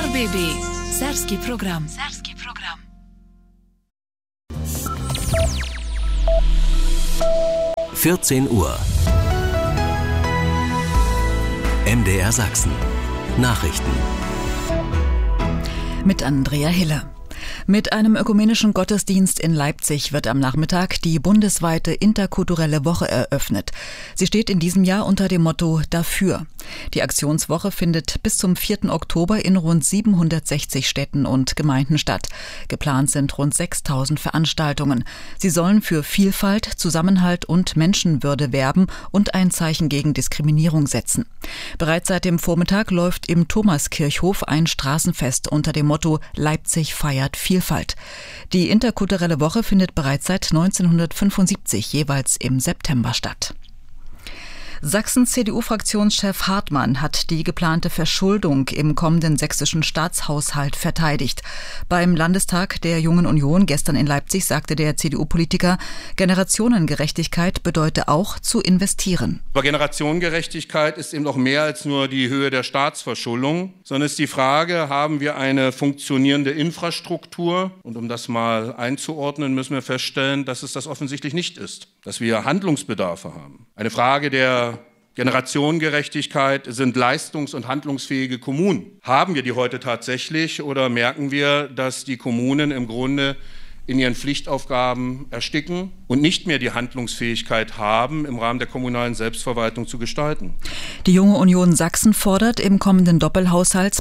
RBB Serbski program. 14 Uhr. MDR Sachsen. Nachrichten. Mit Andrea Hille. Mit einem ökumenischen Gottesdienst in Leipzig wird am Nachmittag die bundesweite interkulturelle Woche eröffnet. Sie steht in diesem Jahr unter dem Motto Dafür. Die Aktionswoche findet bis zum 4. Oktober in rund 760 Städten und Gemeinden statt. Geplant sind rund 6.000 Veranstaltungen. Sie sollen für Vielfalt, Zusammenhalt und Menschenwürde werben und ein Zeichen gegen Diskriminierung setzen. Bereits seit dem Vormittag läuft im Thomaskirchhof ein Straßenfest unter dem Motto Leipzig feiert Vielfalt. Die interkulturelle Woche findet bereits seit 1975 jeweils im September statt. Sachsens CDU-Fraktionschef Hartmann hat die geplante Verschuldung im kommenden sächsischen Staatshaushalt verteidigt. Beim Landestag der Jungen Union gestern in Leipzig sagte der CDU-Politiker, Generationengerechtigkeit bedeute auch zu investieren. Aber Generationengerechtigkeit ist eben noch mehr als nur die Höhe der Staatsverschuldung, sondern es ist die Frage, haben wir eine funktionierende Infrastruktur? Und um das mal einzuordnen, müssen wir feststellen, dass es das offensichtlich nicht ist, dass wir Handlungsbedarfe haben. Eine Frage der Generationengerechtigkeit sind leistungs- und handlungsfähige Kommunen. Haben wir die heute tatsächlich oder merken wir, dass die Kommunen im Grunde in ihren Pflichtaufgaben ersticken und nicht mehr die Handlungsfähigkeit haben, im Rahmen der kommunalen Selbstverwaltung zu gestalten? Die Junge Union Sachsen fordert, im kommenden Doppelhaushalt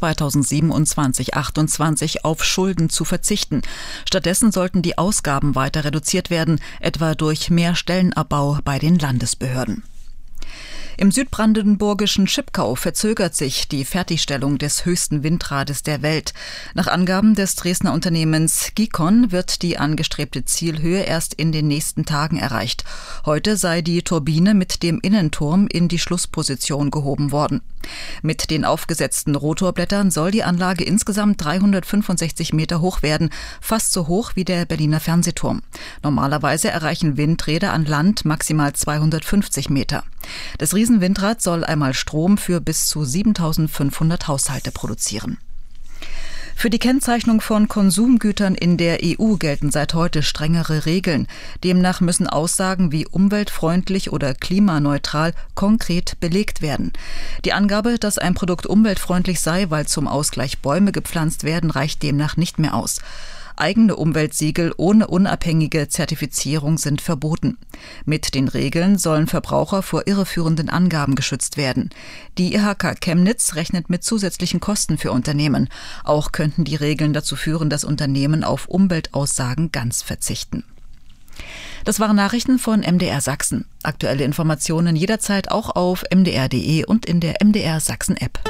2027/28 auf Schulden zu verzichten. Stattdessen sollten die Ausgaben weiter reduziert werden, etwa durch mehr Stellenabbau bei den Landesbehörden. Im südbrandenburgischen Schipkau verzögert sich die Fertigstellung des höchsten Windrades der Welt. Nach Angaben des Dresdner Unternehmens Gikon wird die angestrebte Zielhöhe erst in den nächsten Tagen erreicht. Heute sei die Turbine mit dem Innenturm in die Schlussposition gehoben worden. Mit den aufgesetzten Rotorblättern soll die Anlage insgesamt 365 Meter hoch werden, fast so hoch wie der Berliner Fernsehturm. Normalerweise erreichen Windräder an Land maximal 250 Meter. Das Riesenwindrad soll einmal Strom für bis zu 7.500 Haushalte produzieren. Für die Kennzeichnung von Konsumgütern in der EU gelten seit heute strengere Regeln. Demnach müssen Aussagen wie umweltfreundlich oder klimaneutral konkret belegt werden. Die Angabe, dass ein Produkt umweltfreundlich sei, weil zum Ausgleich Bäume gepflanzt werden, reicht demnach nicht mehr aus. Eigene Umweltsiegel ohne unabhängige Zertifizierung sind verboten. Mit den Regeln sollen Verbraucher vor irreführenden Angaben geschützt werden. Die IHK Chemnitz rechnet mit zusätzlichen Kosten für Unternehmen. Auch könnten die Regeln dazu führen, dass Unternehmen auf Umweltaussagen ganz verzichten. Das waren Nachrichten von MDR Sachsen. Aktuelle Informationen jederzeit auch auf mdr.de und in der MDR Sachsen App.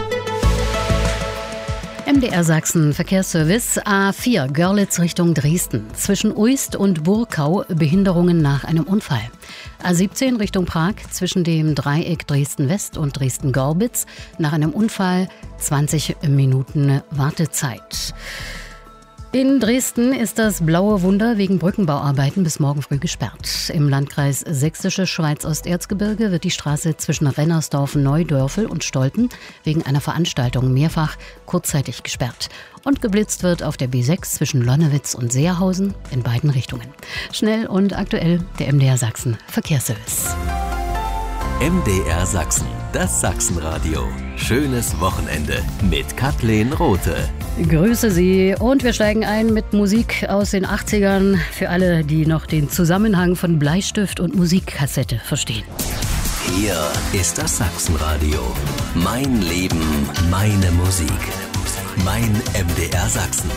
MDR Sachsen Verkehrsservice A4 Görlitz Richtung Dresden. Zwischen Uist und Burkau Behinderungen nach einem Unfall. A17 Richtung Prag zwischen dem Dreieck Dresden-West und Dresden-Gorbitz nach einem Unfall 20 Minuten Wartezeit. In Dresden ist das Blaue Wunder wegen Brückenbauarbeiten bis morgen früh gesperrt. Im Landkreis Sächsische Schweiz-Osterzgebirge wird die Straße zwischen Rennersdorf-Neudörfel und Stolpen wegen einer Veranstaltung mehrfach kurzzeitig gesperrt. Und geblitzt wird auf der B6 zwischen Lonnewitz und Seerhausen in beiden Richtungen. Schnell und aktuell der MDR Sachsen Verkehrsservice. MDR Sachsen, das Sachsenradio. Schönes Wochenende mit Kathleen Rothe. Grüße Sie und wir steigen ein mit Musik aus den 80ern für alle, die noch den Zusammenhang von Bleistift und Musikkassette verstehen. Hier ist das Sachsenradio. Mein Leben, meine Musik. Mein MDR Sachsen.